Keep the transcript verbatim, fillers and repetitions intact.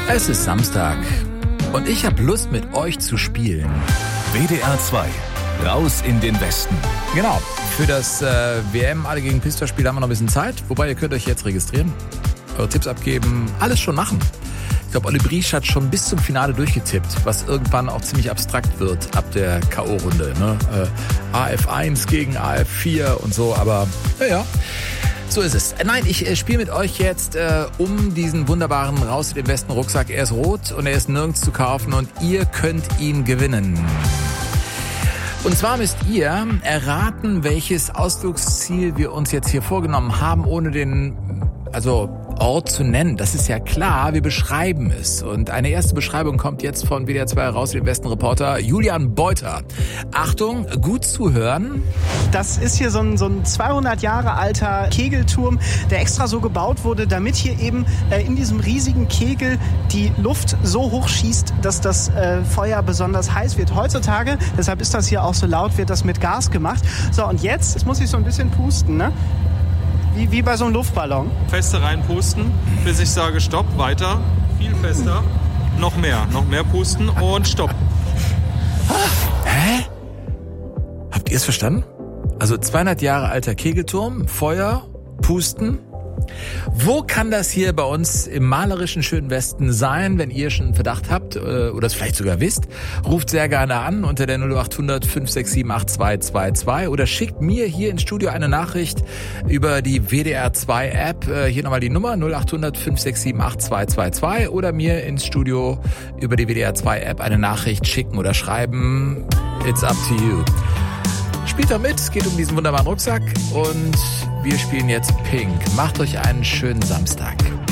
Es ist Samstag und ich habe Lust, mit euch zu spielen. W D R zwei, raus in den Westen. Genau, für das äh, W M Alle gegen Pistol-Spiel haben wir noch ein bisschen Zeit. Wobei, ihr könnt euch jetzt registrieren, eure Tipps abgeben, alles schon machen. Ich glaube, Olli Briesch hat schon bis zum Finale durchgetippt, was irgendwann auch ziemlich abstrakt wird ab der K O-Runde. Ne? Äh, A F eins gegen A F vier und so, aber naja. So ist es. Nein, ich äh, spiele mit euch jetzt äh, um diesen wunderbaren Raus in den Westen Rucksack. Er ist rot und er ist nirgends zu kaufen und ihr könnt ihn gewinnen. Und zwar müsst ihr erraten, welches Ausflugsziel wir uns jetzt hier vorgenommen haben, ohne den also Ort zu nennen. Das ist ja klar, wir beschreiben es. Und eine erste Beschreibung kommt jetzt von W D R zwei Raus in den Westen Reporter Julian Beuter. Achtung, gut zuhören. Das ist hier so ein, so ein zweihundert Jahre alter Kegelturm, der extra so gebaut wurde, damit hier eben äh, in diesem riesigen Kegel die Luft so hoch schießt, dass das äh, Feuer besonders heiß wird. Heutzutage, deshalb ist das hier auch so laut, wird das mit Gas gemacht. So, und jetzt, jetzt muss ich so ein bisschen pusten, ne? Wie, wie bei so einem Luftballon. Feste reinpusten, bis ich sage Stopp, weiter, viel fester, noch mehr, noch mehr pusten und Stopp. Hä? Habt ihr es verstanden? Also zweihundert Jahre alter Kegelturm, Feuer, Pusten. Wo kann das hier bei uns im malerischen schönen Westen sein? Wenn ihr schon einen Verdacht habt oder es vielleicht sogar wisst, ruft sehr gerne an unter der null acht hundert fünf sechs sieben acht zwei zwei zwei oder schickt mir hier ins Studio eine Nachricht über die W D R zwei App. Hier nochmal die Nummer null acht hundert fünf sechs sieben acht zwei zwei zwei oder mir ins Studio über die W D R zwei App eine Nachricht schicken oder schreiben. It's up to you. Spielt doch mit, es geht um diesen wunderbaren Rucksack und wir spielen jetzt Pink. Macht euch einen schönen Samstag.